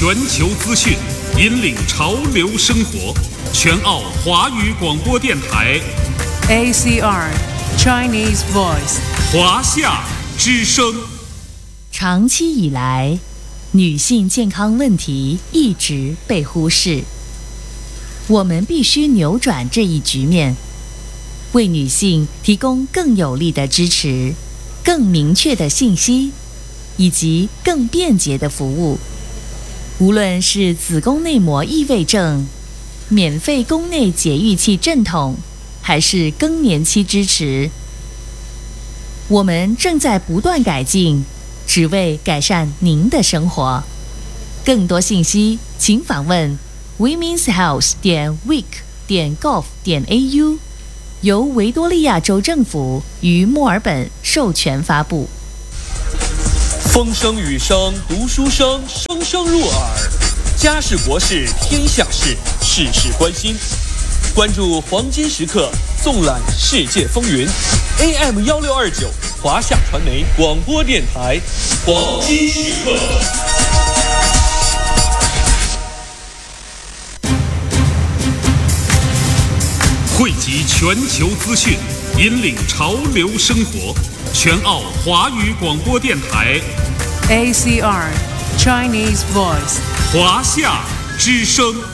全球资讯，引领潮流生活。全澳华语广播电台 ACR Chinese Voice 华夏之声。 长期以来，女性健康问题一直被忽视。我们必须扭转这一局面，为女性提供更有力的支持、更明确的信息，以及更便捷的服务。无论是子宫内膜异位症、免费宫内节育器正统，还是更年期支持，我们正在不断改进，只为改善您的生活。更多信息，请访问 womenshealth.week.gov.au， 由维多利亚州政府于墨尔本授权发布。 风声雨声读书声，声声入耳。家事国事天下事，事事关心。关注黄金时刻，纵览世界风云。AM1629华夏传媒广播电台，黄金时刻。 汇集全球资讯，引领潮流生活。全澳华语广播电台 ACR Chinese Voice 华夏之声。